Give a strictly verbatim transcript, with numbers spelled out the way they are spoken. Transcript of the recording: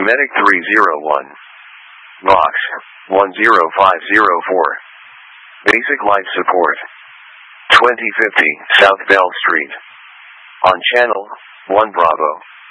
Medic three zero one. Box one zero five zero four. Basic life support. twenty fifty South Bell Street. On channel one Bravo.